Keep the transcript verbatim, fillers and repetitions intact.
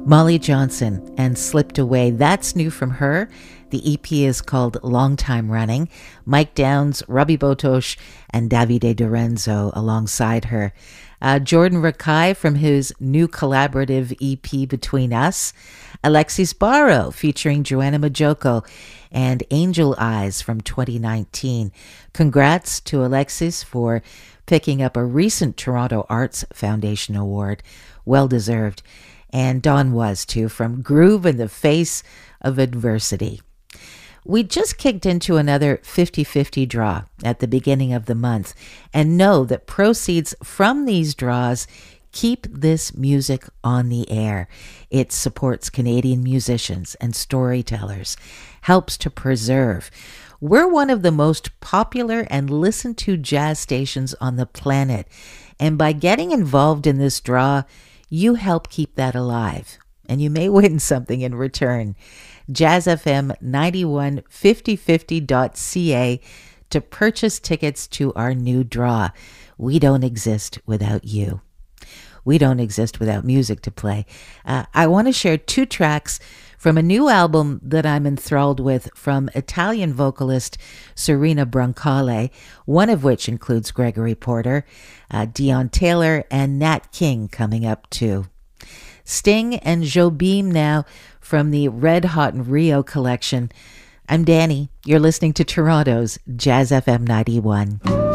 Molly Johnson and Slipped Away. That's new from her. The E P is called Long Time Running. Mike Downs, Robbie Botosh, and Davide Dorenzo alongside her. Uh, Jordan Rakai from his new collaborative E P Between Us. Alexis Barrow featuring Joanna Majoko and Angel Eyes from twenty nineteen. Congrats to Alexis for picking up a recent Toronto Arts Foundation Award. Well deserved. And Dawn was too, from Groove in the Face of Adversity. We just kicked into another fifty-fifty draw at the beginning of the month and know that proceeds from these draws keep this music on the air. It supports Canadian musicians and storytellers, helps to preserve. We're one of the most popular and listened to jazz stations on the planet, and by getting involved in this draw, you help keep that alive, and you may win something in return. Jazz F M ninety-one fifty fifty dot c a to purchase tickets to our new draw. We don't exist without you. We don't exist without music to play. Uh, I want to share two tracks from a new album that I'm enthralled with from Italian vocalist Serena Brancale, one of which includes Gregory Porter, uh, Dion Taylor, and Nat King coming up too. Sting and Jobim now from the Red Hot and Rio collection. I'm Danny. You're listening to Toronto's Jazz F M ninety-one.